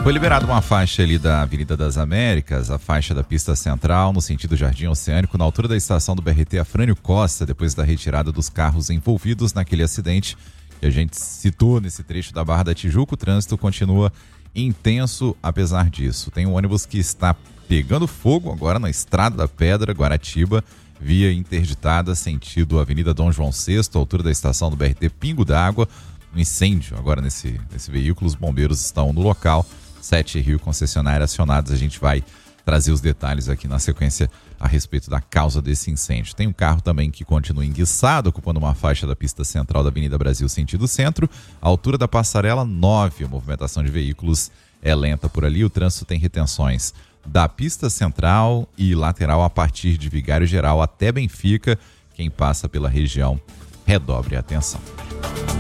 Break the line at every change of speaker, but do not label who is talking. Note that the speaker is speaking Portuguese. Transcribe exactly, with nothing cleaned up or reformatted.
Foi liberada uma faixa ali da Avenida das Américas, a faixa da pista central, no sentido Jardim Oceânico, na altura da estação do B R T Afrânio Costa, depois da retirada dos carros envolvidos naquele acidente que a gente citou nesse trecho da Barra da Tijuca. O trânsito continua intenso apesar disso. Tem um ônibus que está pegando fogo agora na Estrada da Pedra, Guaratiba, via interditada, sentido Avenida Dom João sexto, altura da estação do B R T Pingo d'Água. Um incêndio agora nesse, nesse veículo, os bombeiros estão no local. Sete Rio concessionária acionados, a gente vai trazer os detalhes aqui na sequência a respeito da causa desse incêndio. Tem um carro também que continua enguiçado, ocupando uma faixa da pista central da Avenida Brasil, sentido centro, a altura da passarela nove. A movimentação de veículos é lenta por ali, o trânsito tem retenções da pista central e lateral a partir de Vigário Geral até Benfica. Quem passa pela região, redobre a atenção.